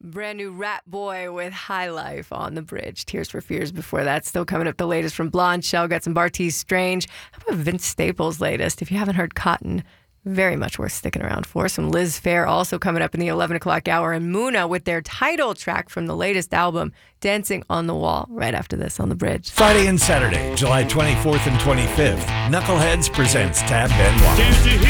Brand new Rat Boy with High Life on the bridge. Tears for Fears before that. Still coming up, the latest from Blonde Shell. Got some Bartees Strange. How about Vince Staples' latest? If you haven't heard Cotton, very much worth sticking around for. Some Liz Phair also coming up in the 11 o'clock hour. And Muna with their title track from the latest album, Dancing on the Wall, right after this on the bridge. Friday and Saturday, July 24th and 25th, Knuckleheads presents Tab Benoit.